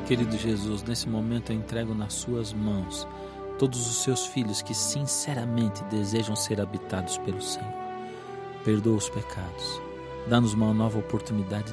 Querido Jesus, nesse momento eu entrego nas suas mãos todos os seus filhos que sinceramente desejam ser habitados pelo Senhor. Perdoa os pecados, dá-nos uma nova oportunidade